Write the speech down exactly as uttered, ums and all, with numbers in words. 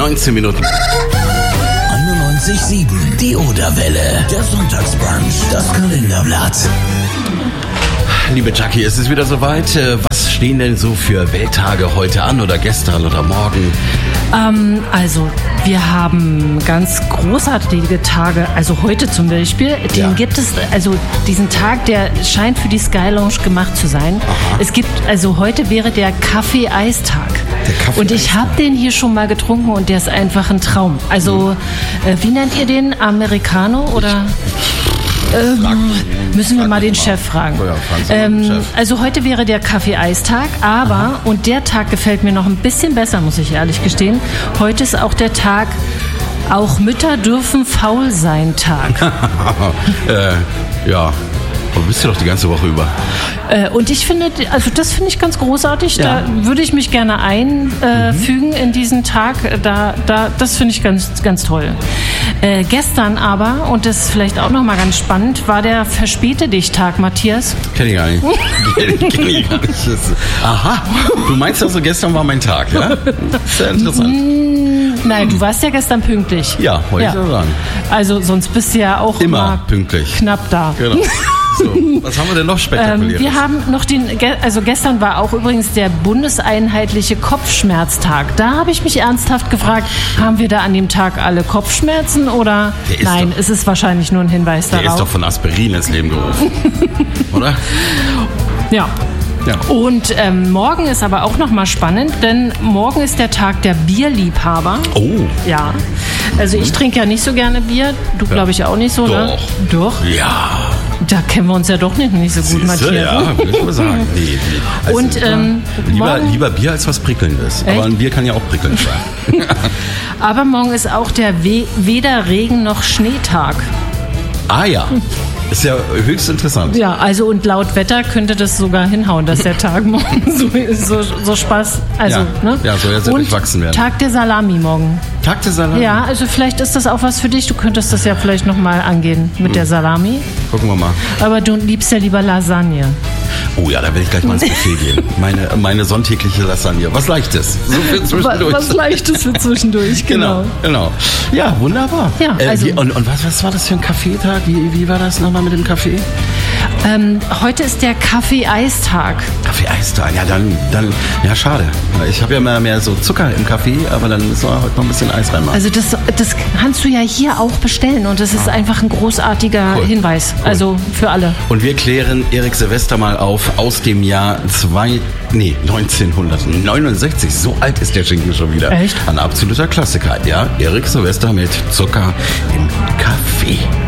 neunzehn Minuten. einundneunzig Komma sieben, die Oderwelle. Der Sonntagsbrunch, das Kalenderblatt. Liebe Jackie, es ist wieder soweit. Was stehen denn so für Welttage heute an oder gestern oder morgen? Ähm, also, wir haben ganz großartige Tage. Also heute zum Beispiel, den Ja. gibt es, also diesen Tag, der scheint für die Sky Lounge gemacht zu sein. Aha. Es gibt, also heute wäre der Kaffee-Eistag. Der Kaffee-Eistag. Und ich habe den hier schon mal getrunken und der ist einfach ein Traum. Also, äh, wie nennt ihr den? Americano oder... Ähm, müssen wir frag mal mich den mal. Chef fragen. Ja, fragen Sie mal den Ähm, Chef. also heute wäre der Kaffee-Eistag, aber, und der Tag gefällt mir noch ein bisschen besser, muss ich ehrlich gestehen, heute ist auch der Tag, auch Mütter dürfen faul sein Tag. äh, ja, aber bist du doch die ganze Woche über. äh, und ich finde, also das finde ich ganz großartig, Ja. da würde ich mich gerne einfügen äh, in diesen Tag, da, da, das finde ich ganz, ganz toll. Äh, gestern aber, und das ist vielleicht auch nochmal ganz spannend, war der Verspäte dich Tag, Matthias. Kenn ich gar nicht. Kenn ich, kenn ich gar nicht. Das, aha, du meinst also, gestern war mein Tag, ja? Sehr interessant. Nein, du warst ja gestern pünktlich. Ja, wollte ich ja sagen. Also sonst bist du ja auch Immer immer pünktlich. knapp da. Genau. So, was haben wir denn noch Ähm, Spektakuläres? wir haben noch den, ge- also gestern war auch übrigens der bundeseinheitliche Kopfschmerztag. Da habe ich mich ernsthaft gefragt, haben wir da an dem Tag alle Kopfschmerzen oder? Der ist Nein, doch- es ist wahrscheinlich nur ein Hinweis Der ist darauf. doch von Aspirin ins Leben gerufen. Oder? Ja. Ja. Und ähm, morgen ist aber auch nochmal spannend, denn morgen ist der Tag der Bierliebhaber. Oh, Ja, also ich trinke ja nicht so gerne Bier, du glaube ich auch nicht so, ne? Doch. Doch? ja. Da kennen wir uns ja doch nicht, nicht so gut, Siehste, Matthias. ja, würde ich mal sagen. Nee, nee. Also, Und ähm, lieber, morgen, lieber Bier als was Prickelndes. Echt? Aber ein Bier kann ja auch prickelnd sein. aber morgen ist auch der We- weder Regen noch Schneetag. Ah ja, ist ja höchst interessant. Ja, also und laut Wetter könnte das sogar hinhauen, dass der Tag morgen so, so, so Spaß, also, Ja, ne? ja, soll ja sehr und durchwachsen werden. Tag der Salami morgen. Tag des Salami. Ja, also vielleicht ist das auch was für dich. Du könntest das ja vielleicht nochmal angehen mit der Salami. Gucken wir mal. Aber du liebst ja lieber Lasagne. Oh ja, da will ich gleich mal ins Buffet gehen. Meine, meine sonntägliche Lasagne. Was Leichtes. So für zwischendurch. Was Leichtes für zwischendurch, genau. Genau, genau. Ja, wunderbar. Ja, äh, also- wie, und und was, was war das für ein Kaffeetag? Wie, wie war das nochmal mit dem Kaffee? Ähm, heute ist der Kaffee-Eistag. Kaffee-Eistag. Ja, dann, dann, ja, schade. Ich habe ja mehr, mehr so Zucker im Kaffee, aber dann müssen wir heute noch ein bisschen Eis reinmachen. Also das, das kannst du ja hier auch bestellen und das ist einfach ein großartiger Cool. Hinweis. Also für alle. Und wir klären Erik Silvester mal auf aus dem Jahr zwei, nee, neunzehnhundertneunundsechzig. So alt ist der Schinken schon wieder. Echt? Ein absoluter Klassiker. Ja, Erik Silvester mit Zucker im Kaffee.